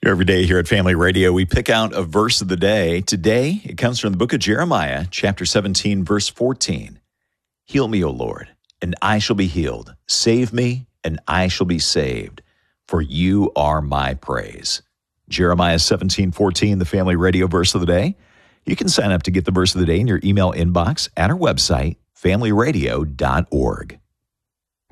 Every day here at Family Radio, we pick out a verse of the day. Today, it comes from the book of Jeremiah, chapter 17, verse 14. Heal me, O Lord, and I shall be healed. Save me, and I shall be saved, for you are my praise. Jeremiah 17:14, the Family Radio verse of the day. You can sign up to get the verse of the day in your email inbox at our website, familyradio.org.